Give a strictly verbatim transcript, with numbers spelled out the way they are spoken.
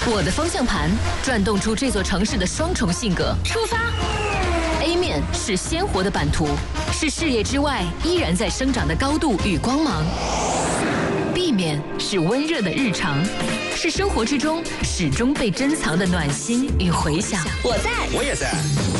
我的方向盘转动出这座城市的双重性格。出发 ！A 面是鲜活的版图，是视野之外依然在生长的高度与光芒。B 面是温热的日常，是生活之中始终被珍藏的暖心与回响。 我在， 我也在。